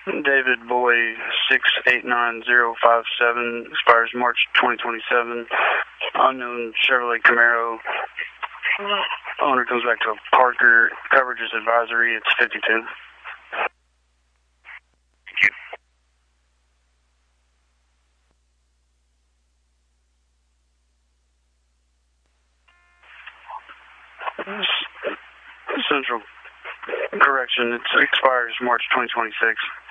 David Boy 689057, expires March 2027. Unknown Chevrolet Camaro. Owner comes back to a Parker. Coverage is advisory. It's 52. Thank you. Central correction. It expires March 2026.